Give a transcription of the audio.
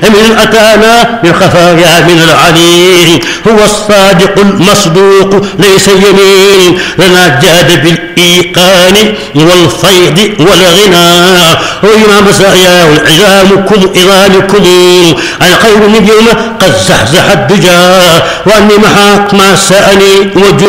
من أتانا بالخفايا من العليم. هو الصادق المصدوق ليس يمين، لنا جاد بالإيقان والفيض والغنى. وإمام سعياه عظامكم الخير اليوم قد زحزح الدجى، وأني محاق ما سأني